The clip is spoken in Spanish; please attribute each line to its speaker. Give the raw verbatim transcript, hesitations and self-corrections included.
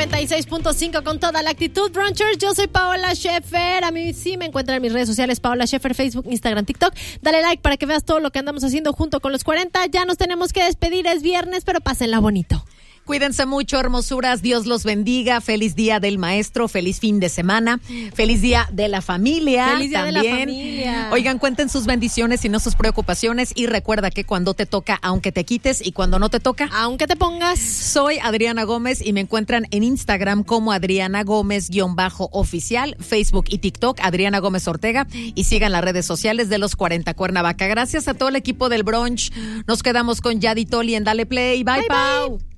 Speaker 1: noventa y seis punto cinco con toda la actitud. Brunchers, yo soy Paola Schaefer. A mí sí me encuentran en mis redes sociales, Paola Schaefer, Facebook, Instagram, TikTok. Dale like para que veas todo lo que andamos haciendo junto con los cuarenta. Ya nos tenemos que despedir, es viernes, pero pásenla bonito.
Speaker 2: Cuídense mucho, hermosuras. Dios los bendiga. Feliz día del maestro. Feliz fin de semana. Feliz día de la familia.
Speaker 1: Feliz día
Speaker 2: también.
Speaker 1: de la familia.
Speaker 2: Oigan, cuenten sus bendiciones y no sus preocupaciones. Y recuerda que cuando te toca, aunque te quites, y cuando no te toca,
Speaker 1: aunque te pongas.
Speaker 2: Soy Adriana Gómez y me encuentran en Instagram como Adriana Gómez-oficial, Facebook y TikTok, Adriana Gómez Ortega. Y sigan las redes sociales de los cuarenta Cuernavaca. Gracias a todo el equipo del brunch. Nos quedamos con Yadi Toli en Dale Play. Bye, bye. Pau. Bye.